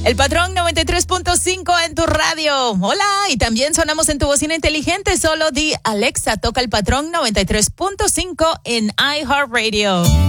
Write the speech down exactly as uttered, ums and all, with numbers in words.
El Patrón noventa y tres punto cinco en tu radio. Hola, y también sonamos en tu bocina inteligente. Solo di Alexa, toca el Patrón noventa y tres punto cinco en iHeartRadio.